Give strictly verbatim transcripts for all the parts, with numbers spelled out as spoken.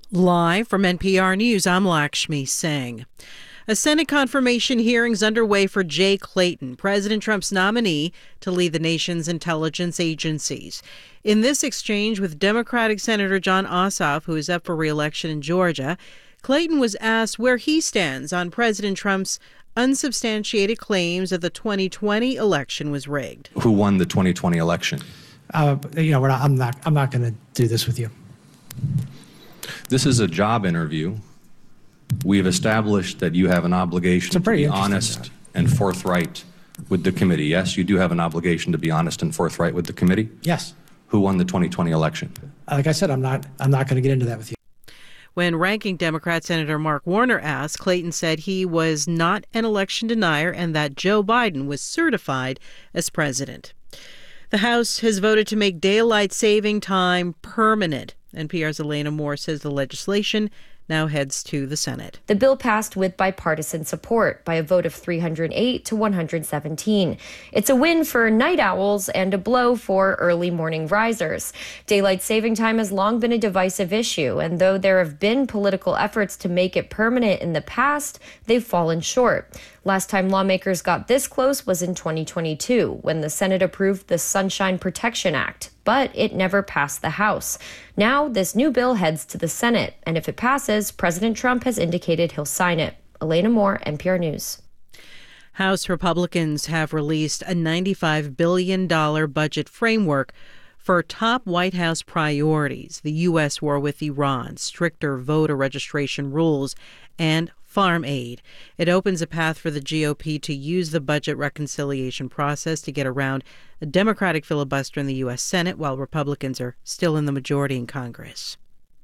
Live from N P R News, I'm Lakshmi Singh. A Senate confirmation hearing is underway for Jay Clayton, President Trump's nominee to lead the nation's intelligence agencies. In this exchange with Democratic Senator Jon Ossoff, who is up for re-election in Georgia, Clayton was asked where he stands on President Trump's unsubstantiated claims that the twenty twenty election was rigged. Who won the twenty twenty election? Uh, you know, we're not, I'm not. I'm not going to do this with you. This is a job interview. We've established that you have an obligation to be honest job. and forthright with the committee. Yes, you do have an obligation to be honest and forthright with the committee? Yes. Who won the twenty twenty election? Like I said, I'm not. I'm not going to get into that with you. When ranking Democrat Senator Mark Warner asked, Clayton said he was not an election denier and that Joe Biden was certified as president. The House has voted to make daylight saving time permanent. N P R's Elena Moore says the legislation now heads to the Senate. The bill passed with bipartisan support by a vote of three hundred eight to one hundred seventeen. It's a win for night owls and a blow for early morning risers. Daylight saving time has long been a divisive issue, and though there have been political efforts to make it permanent in the past, they've fallen short. Last time lawmakers got this close was in twenty twenty-two, when the Senate approved the Sunshine Protection Act, but it never passed the House. Now, this new bill heads to the Senate, and if it passes, President Trump has indicated he'll sign it. Elena Moore, N P R News. House Republicans have released a ninety-five billion dollars budget framework for top White House priorities: the U S war with Iran, stricter voter registration rules, and farm aid. It opens a path for the G O P to use the budget reconciliation process to get around a Democratic filibuster in the U S Senate while Republicans are still in the majority in Congress.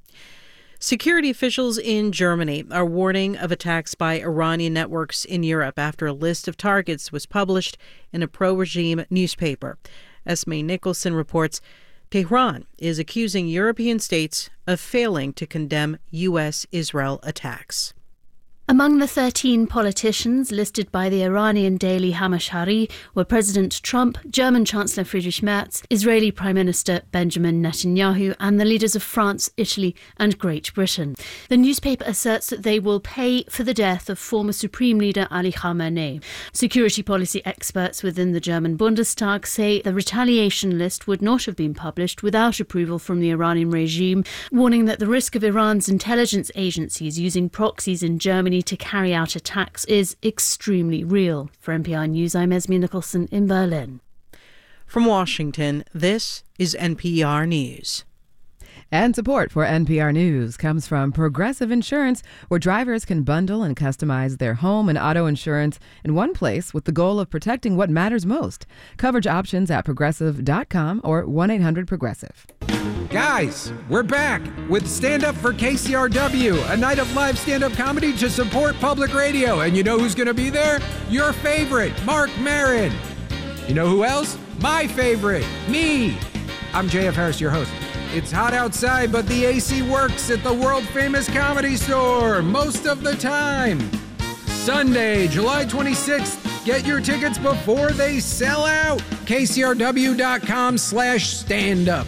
Security officials in Germany are warning of attacks by Iranian networks in Europe after a list of targets was published in a pro-regime newspaper. Esme Nicholson reports Tehran is accusing European states of failing to condemn U S Israel attacks. Among the thirteen politicians listed by the Iranian daily Hamashari were President Trump, German Chancellor Friedrich Merz, Israeli Prime Minister Benjamin Netanyahu, and the leaders of France, Italy, and Great Britain. The newspaper asserts that they will pay for the death of former Supreme Leader Ali Khamenei. Security policy experts within the German Bundestag say the retaliation list would not have been published without approval from the Iranian regime, warning that the risk of Iran's intelligence agencies using proxies in Germany to carry out attacks is extremely real. For N P R News, I'm Esme Nicholson in Berlin. From Washington, this is N P R News. And support for N P R News comes from Progressive Insurance, where drivers can bundle and customize their home and auto insurance in one place with the goal of protecting what matters most. Coverage options at progressive dot com or one eight hundred progressive. Guys, we're back with Stand Up for K C R W, a night of live stand-up comedy to support public radio. And you know who's going to be there? Your favorite, Mark Maron. You know who else? My favorite, me. I'm J F Harris, your host. It's hot outside, but the A C works at the world-famous Comedy Store most of the time. Sunday, July twenty-sixth. Get your tickets before they sell out. K C R W dot com slash stand up.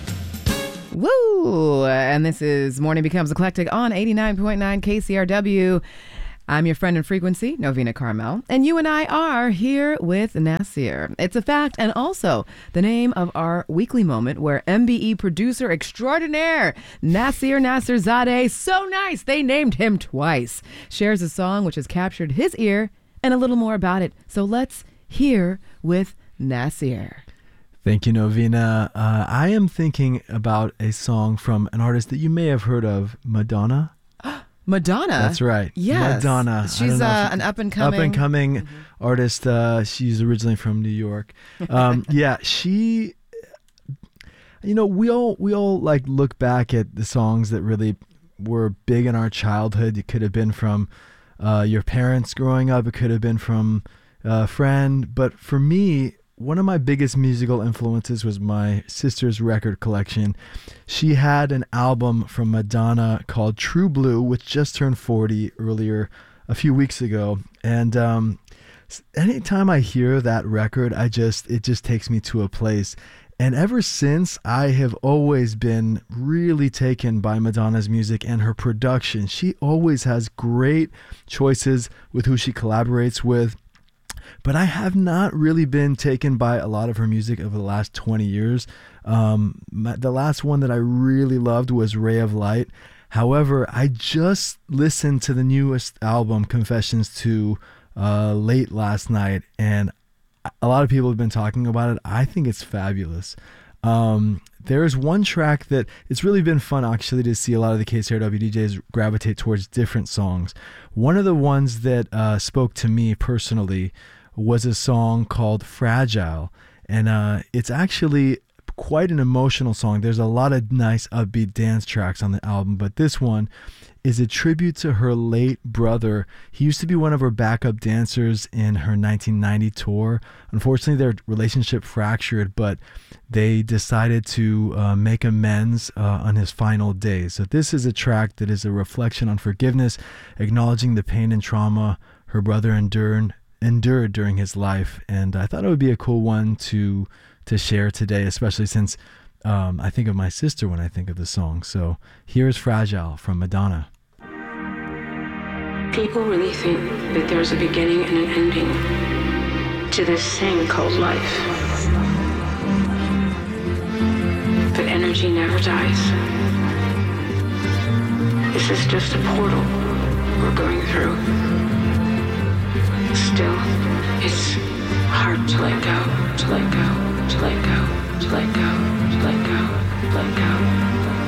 Woo! And this is Morning Becomes Eclectic on eighty-nine point nine K C R W. I'm your friend in frequency, Novena Carmel, and you and I are here with Nasir. It's a fact, and also the name of our weekly moment where M B E producer extraordinaire Nasir Nasirzadeh, so nice they named him twice, shares a song which has captured his ear and a little more about it. So let's hear with Nasir. Thank you, Novena. Uh, I am thinking about a song from an artist that you may have heard of, Madonna. Madonna? That's right. Yes. Madonna. She's uh, an up-and-coming... Up-and-coming mm-hmm. artist. Uh, she's originally from New York. Um, yeah, she... You know, we all, we all like look back at the songs that really were big in our childhood. It could have been from uh, your parents growing up. It could have been from a friend. But for me... one of my biggest musical influences was my sister's record collection. She had an album from Madonna called True Blue, which just turned forty earlier a few weeks ago. And um, anytime I hear that record, I just it just takes me to a place. And ever since, I have always been really taken by Madonna's music and her production. She always has great choices with who she collaborates with. But I have not really been taken by a lot of her music over the last twenty years. Um, my, the last one that I really loved was Ray of Light. However, I just listened to the newest album, Confessions two, uh, late last night, and a lot of people have been talking about it. I think it's fabulous. Um, there's one track that it's really been fun actually to see a lot of the K C R W D Js gravitate towards different songs. One of the ones that uh, spoke to me personally was a song called Fragile. And uh, it's actually quite an emotional song. There's a lot of nice upbeat dance tracks on the album, but this one is a tribute to her late brother. He used to be one of her backup dancers in her nineteen ninety tour. Unfortunately, their relationship fractured, but they decided to uh, make amends uh, on his final days. So this is a track that is a reflection on forgiveness, acknowledging the pain and trauma her brother endured, endured during his life. And I thought it would be a cool one to to share today, especially since um, I think of my sister when I think of the song. So here's Fragile from Madonna. People really think that there's a beginning and an ending to this thing called life. But energy never dies. This is just a portal we're going through. Still, it's hard to let go, to let go, to let go, to let go, to let go, to let go.